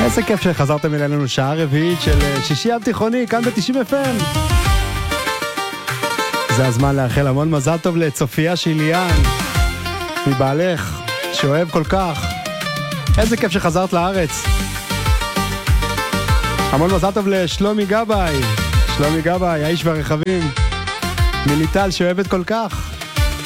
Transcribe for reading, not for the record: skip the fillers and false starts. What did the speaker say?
איזה כיף שחזרתם אלינו שעה רביעית של שישי ים תיכוני, כאן ב-90 FM. זה הזמן לאחל המון מזל טוב לצופיה שיליאן, מבעלך, שאוהב כל כך. איזה כיף שחזרת לארץ. המון מזל טוב לשלומי גבאי, שלומי גבאי, האיש והרכבים, מליטל שאוהבת כל כך.